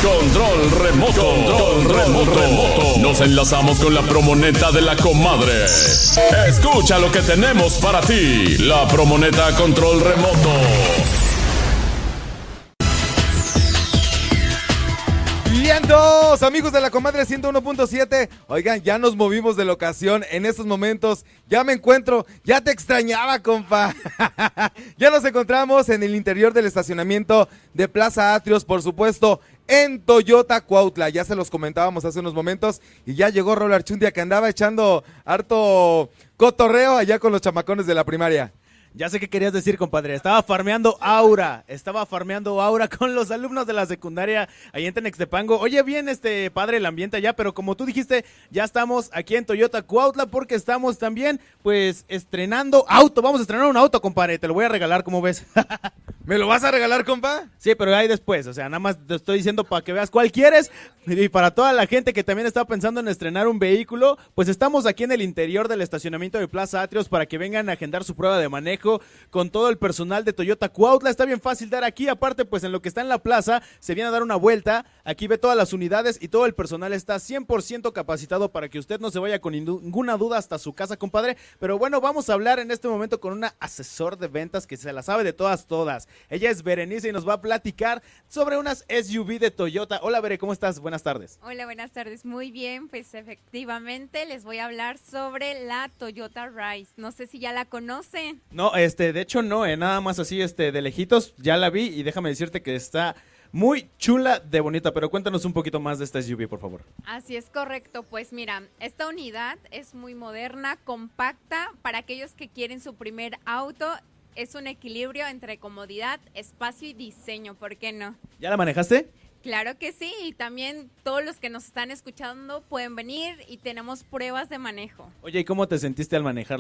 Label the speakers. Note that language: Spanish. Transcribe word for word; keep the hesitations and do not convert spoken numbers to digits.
Speaker 1: Control remoto. Control remoto. remoto. Nos enlazamos con la promoneta de la comadre. Escucha lo que tenemos para ti. La promoneta Control remoto.
Speaker 2: Vientos, amigos de la comadre ciento uno punto siete. Oigan, ya nos movimos de locación en estos momentos. Ya me encuentro, ya te extrañaba, compa. Ya nos encontramos en el interior del estacionamiento de Plaza Atrios, por supuesto, en Toyota Cuautla. Ya se los comentábamos hace unos momentos y ya llegó Raúl Archundia, que andaba echando harto cotorreo allá con los chamacones de la primaria.
Speaker 3: Ya sé qué querías decir, compadre. Estaba farmeando aura. Estaba farmeando aura con los alumnos de la secundaria ahí en Tenextepango. Oye, bien, este padre el ambiente allá, pero como tú dijiste, ya estamos aquí en Toyota Cuautla porque estamos también, pues, estrenando auto. Vamos a estrenar un auto, compadre. Te lo voy a regalar, ¿cómo ves?
Speaker 2: ¿Me lo vas a regalar, compa?
Speaker 3: Sí, pero ahí después. O sea, nada más te estoy diciendo para que veas cuál quieres. Y para toda la gente que también está pensando en estrenar un vehículo, pues estamos aquí en el interior del estacionamiento de Plaza Atrios para que vengan a agendar su prueba de manejo con todo el personal de Toyota Cuautla. Está bien fácil dar aquí, aparte pues en lo que está en la plaza, se viene a dar una vuelta, aquí ve todas las unidades y todo el personal está cien por ciento capacitado para que usted no se vaya con ninguna duda hasta su casa, compadre. Pero bueno, vamos a hablar en este momento con una asesor de ventas que se la sabe de todas, todas. Ella es Berenice y nos va a platicar sobre unas S U V de Toyota. Hola, Bere, ¿cómo estás? Buenas tardes.
Speaker 4: Hola, buenas tardes. Muy bien, pues efectivamente les voy a hablar sobre la Toyota Rise. No sé si ya la conocen.
Speaker 3: No, este, de hecho no, eh, nada más así, este, de lejitos, ya la vi y déjame decirte que está muy chula de bonita, pero cuéntanos un poquito más de esta S U V, por favor.
Speaker 4: Así es, correcto. Pues mira, esta unidad es muy moderna, compacta, para aquellos que quieren su primer auto. Es un equilibrio entre comodidad, espacio y diseño, ¿por qué no?
Speaker 3: ¿Ya la manejaste?
Speaker 4: Claro que sí, y también todos los que nos están escuchando pueden venir y tenemos pruebas de manejo.
Speaker 3: Oye, ¿y cómo te sentiste al manejarla?